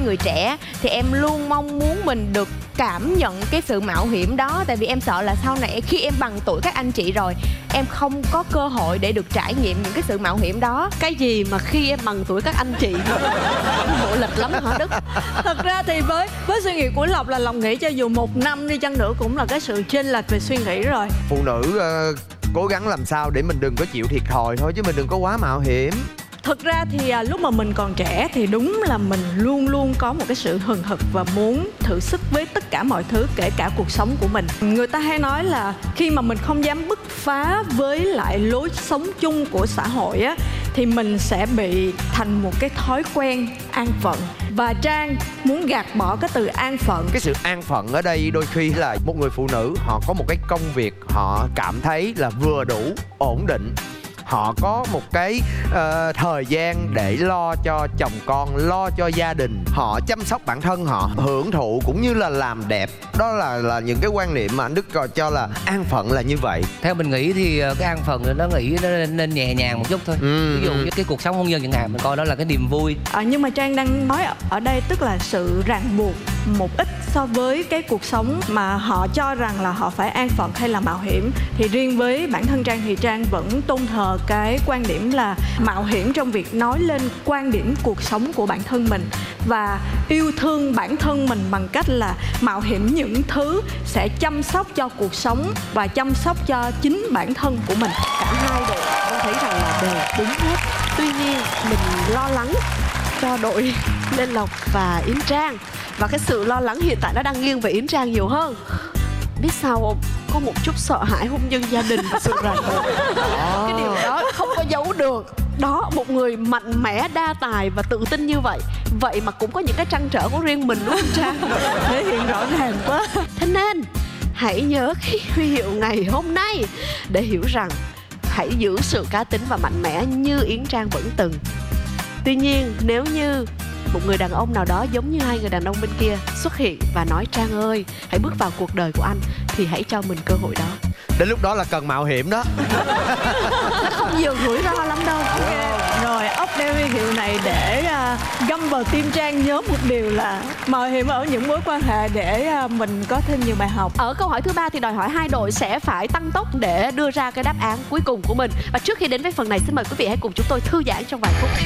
người trẻ thì em luôn mong muốn mình được cảm nhận cái sự mạo hiểm đó. Tại vì em sợ là sau này khi em bằng tuổi các anh chị rồi, em không có cơ hội để được trải nghiệm những cái sự mạo hiểm đó. Cái gì mà khi em bằng tuổi các anh chị? Bộ lịch lắm hả Đức? Thật ra thì với suy nghĩ của Lộc là Lộc nghĩ cho dù 1 năm đi chăng nữa cũng là cái sự chênh lệch về suy nghĩ rồi. Phụ nữ cố gắng làm sao để mình đừng có chịu thiệt thòi thôi, chứ mình đừng có quá mạo hiểm. Thực ra thì lúc mà mình còn trẻ thì đúng là mình luôn luôn có một cái sự hừng hực và muốn thử sức với tất cả mọi thứ, kể cả cuộc sống của mình. Người ta hay nói là khi mà mình không dám bứt phá với lại lối sống chung của xã hội á, thì mình sẽ bị thành một cái thói quen an phận. Và Trang muốn gạt bỏ cái từ an phận. Cái sự an phận ở đây đôi khi là một người phụ nữ họ có một cái công việc họ cảm thấy là vừa đủ, ổn định. Họ có một cái thời gian để lo cho chồng con, lo cho gia đình. Họ chăm sóc bản thân họ, hưởng thụ cũng như là làm đẹp. Đó là những cái quan niệm mà anh Đức cho là an phận là như vậy. Theo mình nghĩ thì cái an phận nó nghĩ nó nên nhẹ nhàng một chút thôi. Ví dụ cái cuộc sống hôn nhân chẳng hạn, mình coi đó là cái niềm vui. Nhưng mà Trang đang nói ở đây tức là sự ràng buộc một ít so với cái cuộc sống mà họ cho rằng là họ phải an phận hay là mạo hiểm. Thì riêng với bản thân Trang thì Trang vẫn tôn thờ cái quan điểm là mạo hiểm trong việc nói lên quan điểm cuộc sống của bản thân mình và yêu thương bản thân mình bằng cách là mạo hiểm những thứ sẽ chăm sóc cho cuộc sống và chăm sóc cho chính bản thân của mình. Cả hai đều em thấy rằng là đều đúng hết. Tuy nhiên mình lo lắng cho đội Lê Lộc và Yến Trang, và cái sự lo lắng hiện tại nó đang nghiêng về Yến Trang nhiều hơn. Biết sao không? Có một chút sợ hãi hôn nhân gia đình và sự ràng buộc. Cái điều đó không có giấu được. Đó, một người mạnh mẽ, đa tài và tự tin như vậy, vậy mà cũng có những cái trăn trở của riêng mình, đúng không Trang? Thể hiện rõ ràng quá. Thế nên hãy nhớ cái huy hiệu ngày hôm nay để hiểu rằng hãy giữ sự cá tính và mạnh mẽ như Yến Trang vẫn từng. Tuy nhiên nếu như một người đàn ông nào đó giống như hai người đàn ông bên kia xuất hiện và nói Trang ơi, hãy bước vào cuộc đời của anh, thì hãy cho mình cơ hội đó. Đến lúc đó là cần mạo hiểm đó. Nó không nhiều rủi ro lắm đâu. Rồi ốc đeo huy hiệu này để găm vào tim Trang nhớ một điều là mạo hiểm ở những mối quan hệ để mình có thêm nhiều bài học. Ở câu hỏi thứ 3 thì đòi hỏi hai đội sẽ phải tăng tốc để đưa ra cái đáp án cuối cùng của mình. Và trước khi đến với phần này, xin mời quý vị hãy cùng chúng tôi thư giãn trong vài phút.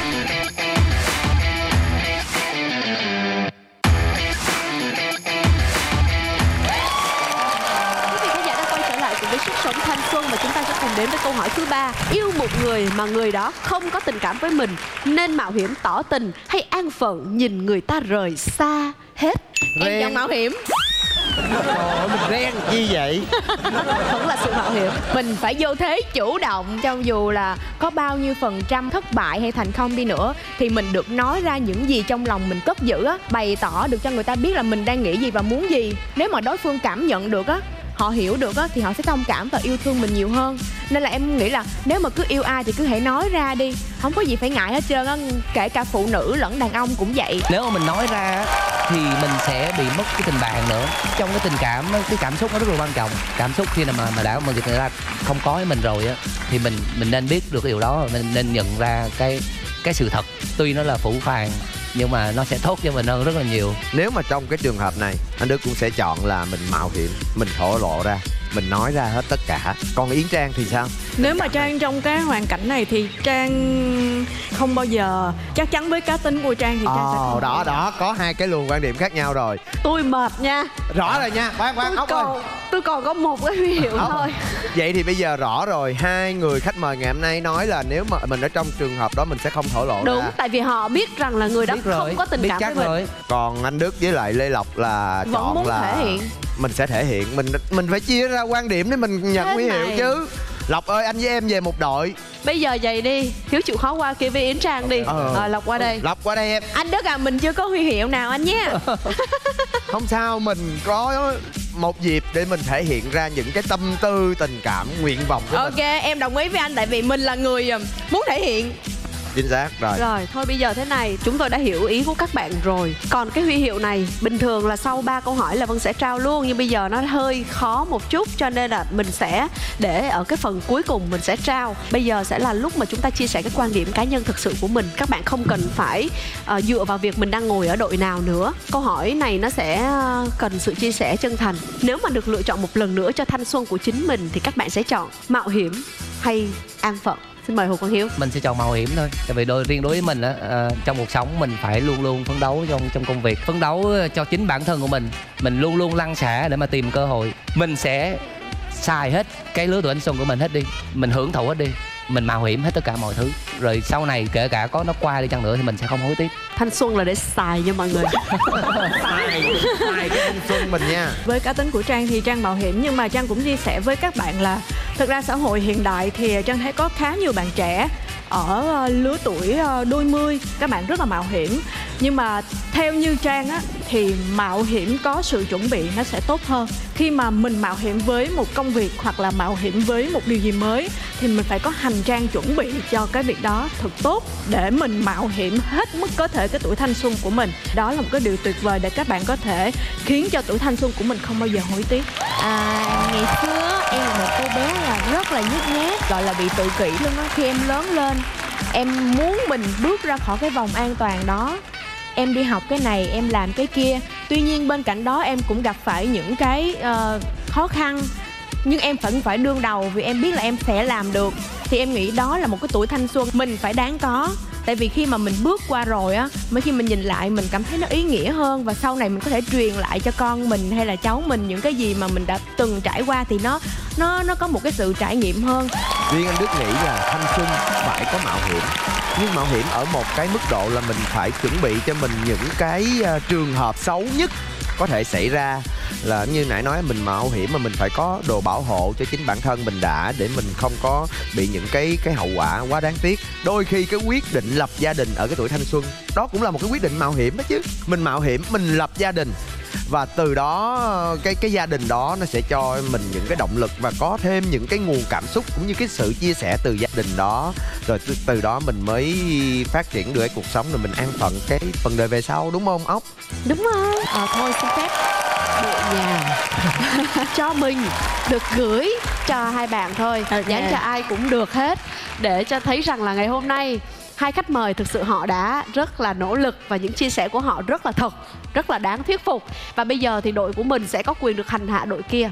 Với sức sống thanh xuân, và chúng ta sẽ cùng đến với câu hỏi thứ 3. Yêu một người mà người đó không có tình cảm với mình, nên mạo hiểm tỏ tình hay an phận nhìn người ta rời xa hết? Em chọn mạo hiểm. Trời, mình rén chi vậy? Vẫn là sự mạo hiểm. Mình phải vô thế chủ động, cho dù là có bao nhiêu % thất bại hay thành công đi nữa thì mình được nói ra những gì trong lòng mình cất giữ á, bày tỏ được cho người ta biết là mình đang nghĩ gì và muốn gì. Nếu mà đối phương cảm nhận được á, họ hiểu được á, thì họ sẽ thông cảm và yêu thương mình nhiều hơn. Nên là em nghĩ là nếu mà cứ yêu ai thì cứ hãy nói ra đi, không có gì phải ngại hết trơn á, kể cả phụ nữ lẫn đàn ông cũng vậy. Nếu mà mình nói ra thì mình sẽ bị mất cái tình bạn nữa. Trong cái tình cảm, cái cảm xúc nó rất là quan trọng. Cảm xúc khi nào mà đã mà người ta không có với mình rồi á, thì mình nên biết được cái điều đó, mình nên nhận ra cái sự thật. Tuy nó là phũ phàng nhưng mà nó sẽ tốt cho mình hơn rất là nhiều. Nếu mà trong cái trường hợp này, anh Đức cũng sẽ chọn là mình mạo hiểm, mình thổ lộ ra, mình nói ra hết tất cả. Còn Yến Trang thì sao? Nếu mà Trang trong cái hoàn cảnh này thì Trang không bao giờ, chắc chắn với cá tính của Trang thì Trang sẽ không. Đó, có hai cái luồng quan điểm khác nhau rồi. Tôi mệt nha. Rõ rồi nha, khoan Ốc ơi. Tôi còn có một cái huy hiệu thôi. Vậy thì bây giờ rõ rồi, hai người khách mời ngày hôm nay nói là nếu mà mình ở trong trường hợp đó mình sẽ không thổ lộ đúng ra. Tại vì họ biết rằng là người đó không có tình cảm với mình. Còn anh Đức với lại Lê Lộc là vẫn chọn muốn là thể hiện. Mình sẽ thể hiện, mình phải chia ra quan điểm để mình nhận huy hiệu chứ. Lộc ơi, anh với em về một đội. Bây giờ vậy đi, Hiếu chịu khó qua kia với Yến Trang đi. Lộc qua đây. Lộc qua đây em. Anh Đức à, mình chưa có huy hiệu nào anh nhé. Không sao, mình có một dịp để mình thể hiện ra những cái tâm tư, tình cảm, nguyện vọng của mình. Ok, em đồng ý với anh tại vì mình là người muốn thể hiện. Chính xác rồi. Rồi, thôi bây giờ thế này, chúng tôi đã hiểu ý của các bạn rồi. Còn cái huy hiệu này, bình thường là sau 3 câu hỏi là Vân sẽ trao luôn. Nhưng bây giờ nó hơi khó một chút, cho nên là mình sẽ để ở cái phần cuối cùng mình sẽ trao. Bây giờ sẽ là lúc mà chúng ta chia sẻ cái quan điểm cá nhân thực sự của mình. Các bạn không cần phải dựa vào việc mình đang ngồi ở đội nào nữa. Câu hỏi này nó sẽ cần sự chia sẻ chân thành. Nếu mà được lựa chọn một lần nữa cho thanh xuân của chính mình thì các bạn sẽ chọn mạo hiểm hay an phận? Xin mời Hồ Quang Hiếu. Mình sẽ chọn mạo hiểm thôi. Tại vì riêng đối với mình á, trong cuộc sống mình phải luôn luôn phấn đấu trong công việc, phấn đấu cho chính bản thân của mình. Mình luôn luôn lăn xả để mà tìm cơ hội. Mình sẽ xài hết cái lứa tuổi thanh xuân của mình hết đi, mình hưởng thụ hết đi, mình mạo hiểm hết tất cả mọi thứ. Rồi sau này kể cả có nó qua đi chăng nữa thì mình sẽ không hối tiếc. Thanh xuân là để xài nha mọi người. Xài cái thanh xuân mình nha. Với cá tính của Trang thì Trang mạo hiểm, nhưng mà Trang cũng chia sẻ với các bạn là thực ra xã hội hiện đại thì Trang thấy có khá nhiều bạn trẻ ở lứa tuổi đôi mươi, các bạn rất là mạo hiểm. Nhưng mà theo như Trang á, thì mạo hiểm có sự chuẩn bị nó sẽ tốt hơn. Khi mà mình mạo hiểm với một công việc hoặc là mạo hiểm với một điều gì mới thì mình phải có hành trang chuẩn bị cho cái việc đó thật tốt để mình mạo hiểm hết mức có thể cái tuổi thanh xuân của mình. Đó là một cái điều tuyệt vời để các bạn có thể khiến cho tuổi thanh xuân của mình không bao giờ hối tiếc. Ngày xưa em là một cô bé là rất là nhút nhát, gọi là bị tự kỷ luôn á. Khi em lớn lên, em muốn mình bước ra khỏi cái vòng an toàn đó. Em đi học cái này, em làm cái kia. Tuy nhiên bên cạnh đó em cũng gặp phải những cái khó khăn, nhưng em vẫn phải đương đầu vì em biết là em sẽ làm được. Thì em nghĩ đó là một cái tuổi thanh xuân mình phải đáng có. Tại vì khi mà mình bước qua rồi á, mới khi mình nhìn lại mình cảm thấy nó ý nghĩa hơn. Và sau này mình có thể truyền lại cho con mình hay là cháu mình những cái gì mà mình đã từng trải qua, thì nó có một cái sự trải nghiệm hơn. Riêng anh Đức nghĩ là thanh xuân phải có mạo hiểm, nhưng mạo hiểm ở một cái mức độ là mình phải chuẩn bị cho mình những cái trường hợp xấu nhất có thể xảy ra. Là như nãy nói mình mạo hiểm mà mình phải có đồ bảo hộ cho chính bản thân mình đã, để mình không có bị những cái hậu quả quá đáng tiếc. Đôi khi cái quyết định lập gia đình ở cái tuổi thanh xuân đó cũng là một cái quyết định mạo hiểm đó chứ. Mình mạo hiểm, mình lập gia đình, và từ đó cái gia đình đó nó sẽ cho mình những cái động lực và có thêm những cái nguồn cảm xúc cũng như cái sự chia sẻ từ gia đình đó. Rồi từ đó mình mới phát triển được cái cuộc sống, rồi mình an phận cái phần đời về sau, đúng không Ốc? Đúng rồi. Thôi xin phép đội nhà cho mình được gửi cho hai bạn thôi, dán cho ai cũng được hết, để cho thấy rằng là ngày hôm nay hai khách mời thực sự họ đã rất là nỗ lực và những chia sẻ của họ rất là thật, rất là đáng thuyết phục. Và bây giờ thì đội của mình sẽ có quyền được hành hạ đội kia.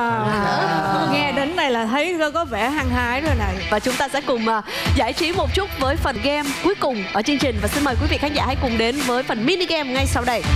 Nghe đến này là thấy có vẻ hăng hái rồi này. Và chúng ta sẽ cùng giải trí một chút với phần game cuối cùng ở chương trình. Và xin mời quý vị khán giả hãy cùng đến với phần mini game ngay sau đây.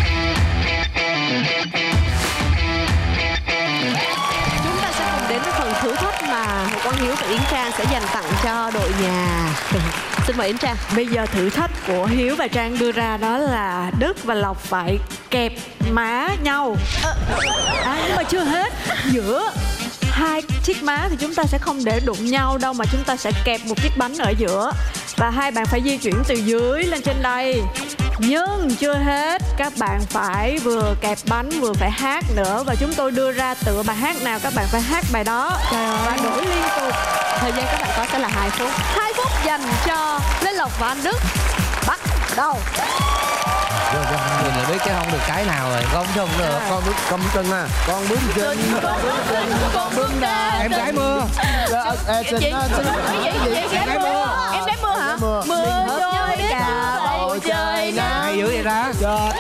Chúng ta sẽ cùng đến với phần thử thách mà Hồ Quang Hiếu và Yến Trang sẽ dành tặng cho đội nhà. Xin mời Yến Trang. Bây giờ thử thách của Hiếu và Trang đưa ra đó là Đức và Lộc phải kẹp má nhau. Nhưng mà chưa hết. Giữa hai chiếc má thì chúng ta sẽ không để đụng nhau đâu, mà chúng ta sẽ kẹp một chiếc bánh ở giữa. Và hai bạn phải di chuyển từ dưới lên trên đây. Nhưng chưa hết, các bạn phải vừa kẹp bánh vừa phải hát nữa. Và chúng tôi đưa ra tựa bài hát nào các bạn phải hát bài đó. Và đổi liên tục. Thời gian các bạn có sẽ là 2 phút. 2 phút dành cho Lê Lộc và anh Đức. Bắt đầu. Mình là biết chứ không được cái nào rồi. Con không được. Con bước cầm chân à. Con bước chân. Con bước đà. Em gái mưa. Em gái mưa. Em gái mưa hả? Mưa trôi cả bầu trời nắng. Hay dữ vậy ra.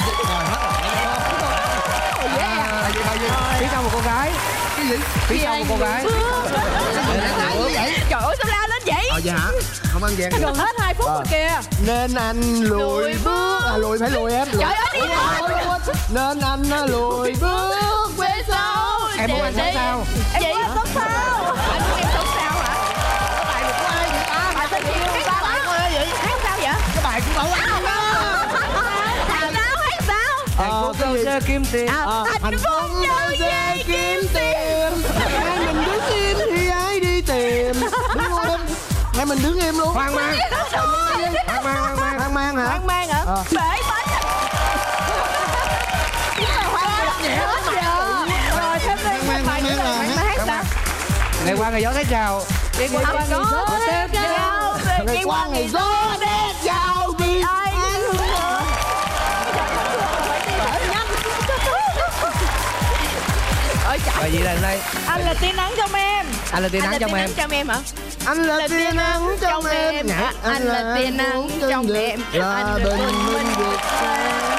Phía sau một cô gái. Cái gì? Phía sau một cô gái. Trời ơi sao la lên vậy? Vậy hả? Không ăn vàng. Gần hết 2 phút rồi kìa. Nên anh lùi bước. Lùi phải lùi em. Trời ơi đi thôi. Nên anh lùi bước về sau. Em muốn ăn sống sao? Em muốn ăn sống sao? Anh muốn em sống sao hả? Cái bài của ai vậy ta? Bài tên gì? Cái bài của ai vậy? Hát sao vậy? Cái bài của cậu ăn đó. Hát sao? Hạnh phúc đâu sẽ kiếm tiền. Hạnh phúc đâu sẽ kiếm tiền. Hai mình đứng im thì ai đi tìm. Đúng không em? Hai mình đứng im luôn. Hoang mang. Hoang mang hả? Hoang mang hả? Bể bánh. Rồi thêm đây bài nữa là hát sao? Ngày qua ngày gió thấy chào. Ngày qua ngày gió thấy chào. Ngày qua ngày gió đen. Bài gì là đây? Anh là tia nắng trong em. Anh là tia nắng trong em. Trong em hả? Anh là tia nắng trong em. Anh là tia nắng trong em. Là bình minh vượt qua.